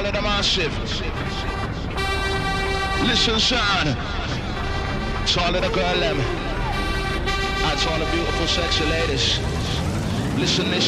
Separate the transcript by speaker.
Speaker 1: of the massive. Listen, son. To all of the girl them. And to all the beautiful sexy ladies. Listen this.